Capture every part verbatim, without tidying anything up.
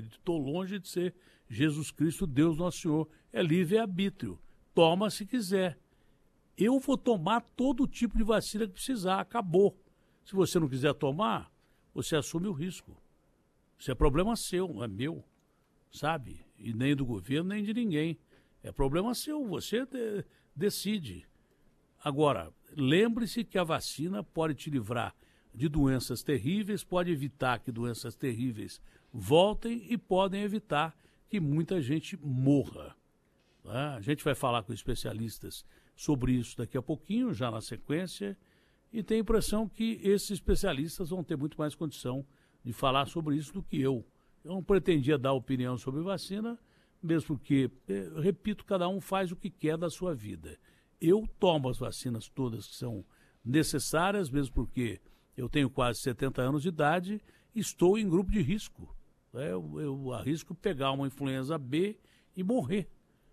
estou longe de ser Jesus Cristo, Deus Nosso Senhor. É livre-arbítrio. Toma se quiser. Eu vou tomar todo tipo de vacina que precisar, acabou. Se você não quiser tomar, você assume o risco. Isso é problema seu, não é meu, sabe? E nem do governo, nem de ninguém. É problema seu, você de, decide. Agora, lembre-se que a vacina pode te livrar de doenças terríveis, pode evitar que doenças terríveis voltem e podem evitar que muita gente morra. Tá? A gente vai falar com especialistas sobre isso daqui a pouquinho, já na sequência, e tenho a impressão que esses especialistas vão ter muito mais condição de falar sobre isso do que eu. Eu não pretendia dar opinião sobre vacina, mesmo porque, eh, repito, cada um faz o que quer da sua vida. Eu tomo as vacinas todas que são necessárias, mesmo porque eu tenho quase setenta anos de idade e estou em grupo de risco. Né? Eu, eu arrisco pegar uma influenza B e morrer.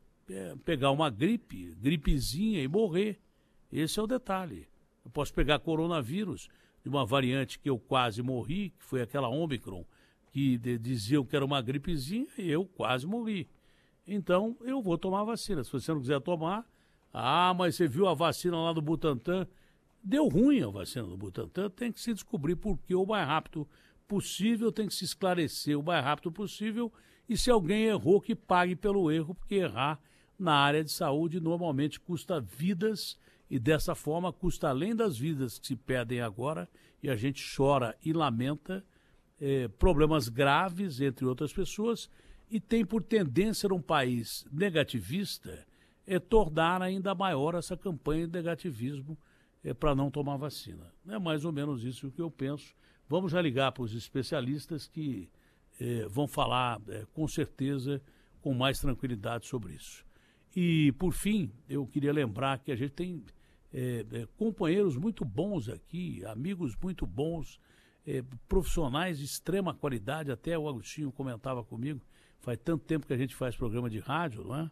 É, pegar uma gripe, gripezinha e morrer. Esse é o detalhe. Eu posso pegar coronavírus de uma variante que eu quase morri, que foi aquela Ômicron, que de, diziam que era uma gripezinha e eu quase morri. Então, eu vou tomar a vacina. Se você não quiser tomar, ah, mas você viu a vacina lá do Butantan? Deu ruim a vacina do Butantan, tem que se descobrir por que o mais rápido possível, tem que se esclarecer o mais rápido possível, e se alguém errou, que pague pelo erro, porque errar na área de saúde normalmente custa vidas, e dessa forma custa, além das vidas que se perdem agora, e a gente chora e lamenta, eh, problemas graves entre outras pessoas, e tem por tendência num país negativista é tornar ainda maior essa campanha de negativismo é, para não tomar vacina. É mais ou menos isso que eu penso. Vamos já ligar para os especialistas que é, vão falar é, com certeza com mais tranquilidade sobre isso. E, por fim, eu queria lembrar que a gente tem é, é, companheiros muito bons aqui, amigos muito bons, é, profissionais de extrema qualidade, até o Agostinho comentava comigo, faz tanto tempo que a gente faz programa de rádio, não é?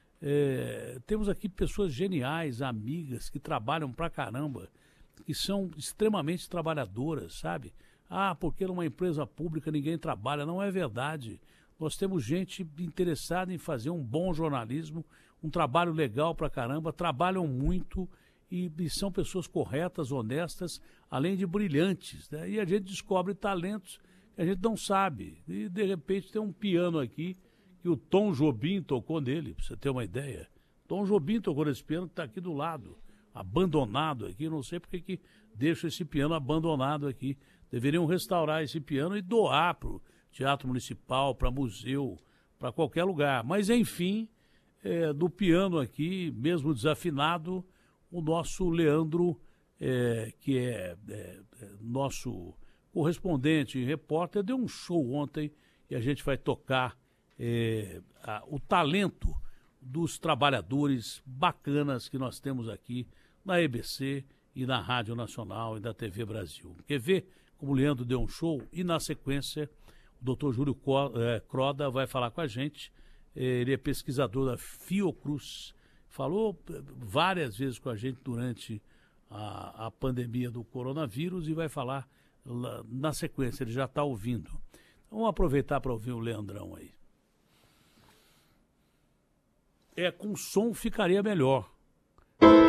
É, temos aqui pessoas geniais, amigas, que trabalham pra caramba, que são extremamente trabalhadoras, sabe? Ah, porque numa empresa pública ninguém trabalha. Não é verdade. Nós temos gente interessada em fazer um bom jornalismo, um trabalho legal pra caramba, trabalham muito e, e são pessoas corretas, honestas, além de brilhantes, né? E a gente descobre talentos que a gente não sabe. E, de repente, tem um piano aqui que o Tom Jobim tocou nele, para você ter uma ideia. Tom Jobim tocou nesse piano que está aqui do lado, abandonado aqui. Não sei porque que deixa esse piano abandonado aqui. Deveriam restaurar esse piano e doar para o Teatro Municipal, para museu, para qualquer lugar. Mas, enfim, é, do piano aqui, mesmo desafinado, o nosso Leandro, é, que é, é, é nosso correspondente e repórter, deu um show ontem e a gente vai tocar É, a, o talento dos trabalhadores bacanas que nós temos aqui na E B C e na Rádio Nacional e da T V Brasil. Quer ver como o Leandro deu um show? E na sequência, o doutor Júlio Croda vai falar com a gente. Ele é pesquisador da Fiocruz. Falou várias vezes com a gente durante a, a pandemia do coronavírus e vai falar na sequência. Ele já está ouvindo. Vamos aproveitar para ouvir o Leandrão aí. É, com som ficaria melhor.